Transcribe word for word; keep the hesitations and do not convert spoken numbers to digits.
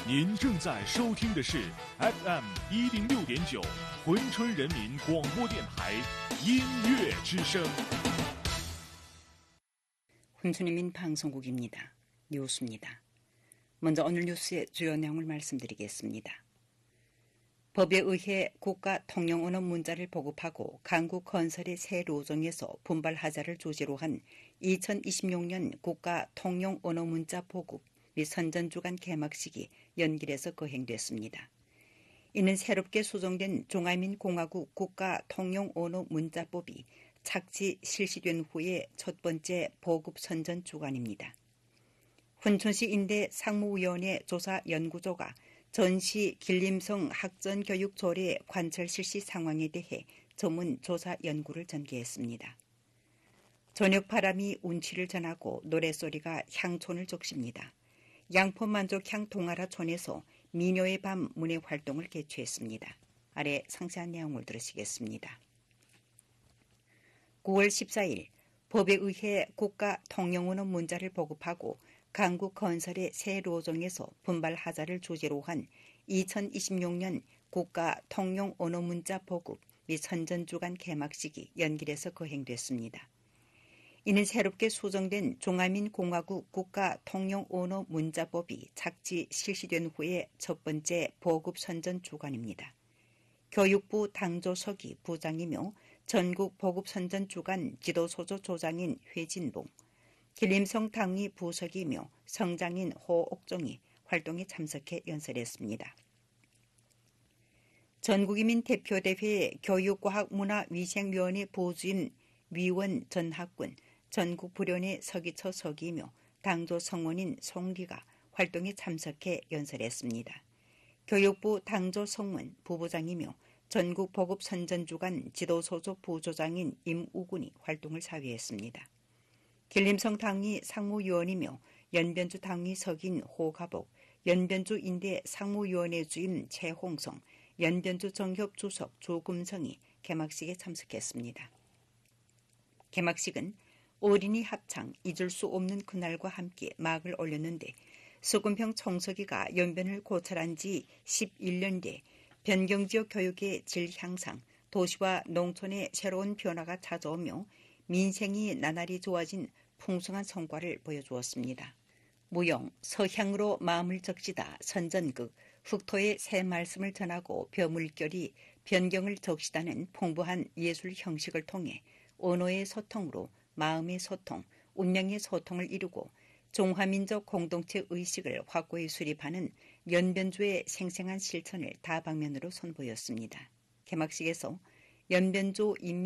您正在收听的是 에프 엠一零六点九珲春人民广播电台音乐之声。 혼촌인민 방송국입니다. 뉴스입니다. 먼저 오늘 뉴스의 주요 내용을 말씀드리겠습니다. 법에 의해 국가 통용언어 문자를 보급하고 강국 건설의 새 로정에서 분발하자를 주제로 한 이천이십육 년 국가 통용 언어 문자 보급 및 선전주간 개막식이 연길에서 거행됐습니다. 이는 새롭게 수정된 중화민공화국 국가 통용 언어 문자법이 착지 실시된 후에 첫 번째 보급 선전 주간입니다. 훈천시 인대 상무위원회 조사 연구조가 전시 길림성 학전교육조례 관철 실시 상황에 대해 전문 조사 연구를 전개했습니다. 저녁 바람이 운치를 전하고 노랫소리가 향촌을 적십니다. 양포만족향 동아라촌에서 미녀의 밤 문예 활동을 개최했습니다. 아래 상세한 내용을 들으시겠습니다. 구월 십사일 법에 의해 국가 통용언어 문자를 보급하고 강국 건설의 새 로정에서 분발하자를 주제로 한 이천이십육 년 국가 통용 언어 문자 보급 및 선전주간 개막식이 연길에서 거행됐습니다. 이는 새롭게 수정된 중화민공화국 국가 통용 언어 문자법이 착지 실시된 후에 첫 번째 보급 선전 주간입니다. 교육부 당조서기 부장이며 전국 보급 선전 주간 지도소조 조장인 회진봉, 길림성 당위 부석이며 성장인 호옥종이 활동에 참석해 연설했습니다. 전국이민 대표대회 교육과학문화위생위원회 부주임 위원 전학군, 전국부련회 서기처 서기이며 당조 성원인 송리가 활동에 참석해 연설했습니다. 교육부 당조 성원 부부장이며 전국 보급 선전주간 지도소조 부조장인 임우군이 활동을 사회했습니다. 길림성 당위 상무위원이며 연변주 당위 석인 호가복, 연변주 인대 상무위원회 주임 최홍성, 연변주 정협 주석 조금성이 개막식에 참석했습니다. 개막식은 어린이 합창 잊을 수 없는 그날과 함께 막을 올렸는데 수금평 청서기가 연변을 고찰한 지 십일 년 돼 변경지역 교육의 질 향상, 도시와 농촌의 새로운 변화가 찾아오며 민생이 나날이 좋아진 풍성한 성과를 보여주었습니다. 무용, 서향으로 마음을 적시다 선전극, 흑토의 새 말씀을 전하고 벼물결이 변경을 적시다는 풍부한 예술 형식을 통해 언어의 소통으로 마음의 소통, 운명의 소통을 이루고 중화민족 공동체 의식을 확고히 수립하는 연변주의 생생한 실천을 다방면으로 선보였습니다. 개막식에서 연변주 인민